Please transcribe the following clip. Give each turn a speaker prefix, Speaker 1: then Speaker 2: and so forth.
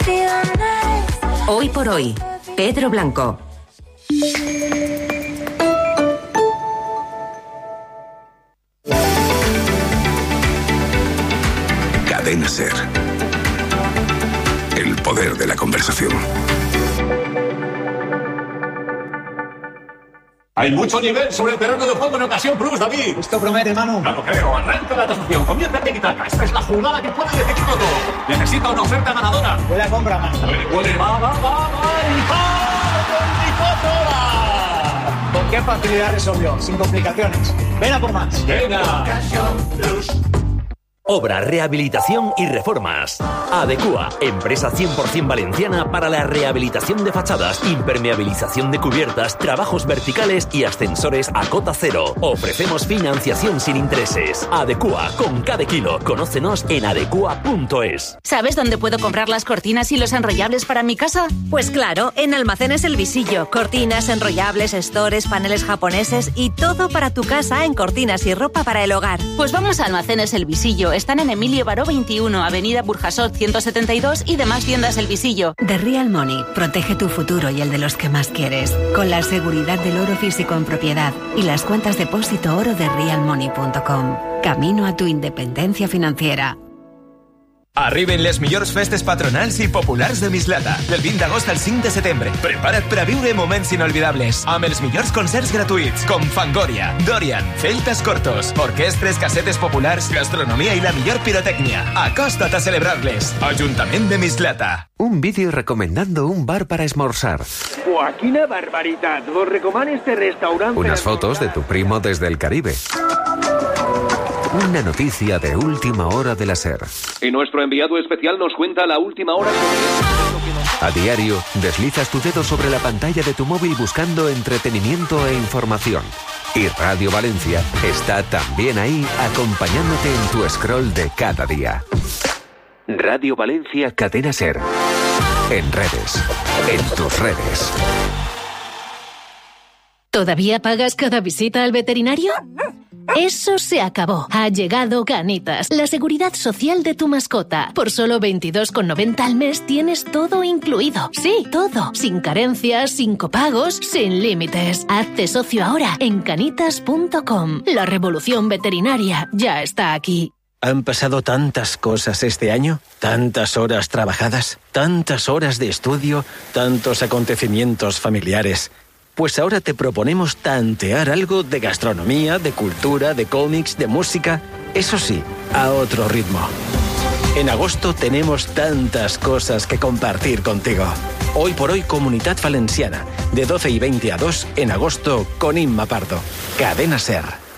Speaker 1: Hoy por hoy, Pedro Blanco.
Speaker 2: Cadena SER. El poder de la conversación.
Speaker 3: Hay mucho nivel sobre el terreno de juego en ocasión plus, David.
Speaker 4: Esto promete, Manu.
Speaker 3: No lo creo. Arranca la tasación. Comienza el tiki-taka. Esta es la jugada que puede decidirlo todo. Necesita una oferta ganadora.
Speaker 4: Buena compra, Manu.
Speaker 3: Huele, va.
Speaker 4: ¿Con qué facilidad resolvió? Sin complicaciones. Ven a por más.
Speaker 3: Venga.
Speaker 5: Obra, rehabilitación y reformas. Adecua, empresa 100% valenciana para la rehabilitación de fachadas, impermeabilización de cubiertas, trabajos verticales y ascensores a cota cero. Ofrecemos financiación sin intereses. Adecua, con cada kilo. Conócenos en adecua.es.
Speaker 6: ¿Sabes dónde puedo comprar las cortinas y los enrollables para mi casa? Pues claro, en Almacenes El Visillo. Cortinas, enrollables, stores, paneles japoneses y todo para tu casa en cortinas y ropa para el hogar. Pues vamos a Almacenes El Visillo. Están en Emilio Baró 21, Avenida Burjasot 172 y demás tiendas El Visillo.
Speaker 7: The Real Money protege tu futuro y el de los que más quieres, con la seguridad del oro físico en propiedad y las cuentas depósito oro de realmoney.com. Camino a tu independencia financiera.
Speaker 8: Arriben les millors festes patronals i populars de Mislata. Del 20 d'agost al 5 de setembre. Prepara't per a viure moments inolvidables amb els millors concerts gratuïts com Fangoria, Dorian, Celtas Cortos, orquestres, casetes populars, gastronomia i la millor pirotècnia. Acosta't a celebrar-les. Ajuntament de Mislata.
Speaker 9: Un vídeo recomendando un bar para esmorzar.
Speaker 10: ¡Buah, quina barbaridad! Vos recomano este restaurante.
Speaker 9: Unas fotos de tu primo desde el Caribe. Una noticia de última hora de la SER.
Speaker 11: Y nuestro enviado especial nos cuenta la última hora sobre...
Speaker 9: A diario, deslizas tu dedo sobre la pantalla de tu móvil buscando entretenimiento e información. Y Radio Valencia está también ahí acompañándote en tu scroll de cada día. Radio Valencia Cadena SER. En redes. En tus redes.
Speaker 12: ¿Todavía pagas cada visita al veterinario? Eso se acabó. Ha llegado Canitas, la seguridad social de tu mascota. Por solo 22,90 al mes tienes todo incluido. Sí, todo. Sin carencias, sin copagos, sin límites. Hazte socio ahora en canitas.com. La revolución veterinaria ya está aquí.
Speaker 13: Han pasado tantas cosas este año, tantas horas trabajadas, tantas horas de estudio, tantos acontecimientos familiares. Pues ahora te proponemos tantear algo de gastronomía, de cultura, de cómics, de música, eso sí, a otro ritmo. En agosto tenemos tantas cosas que compartir contigo. Hoy por hoy, Comunitat Valenciana, de 12 y 20 a 2 en agosto con Imma Pardo. Cadena SER.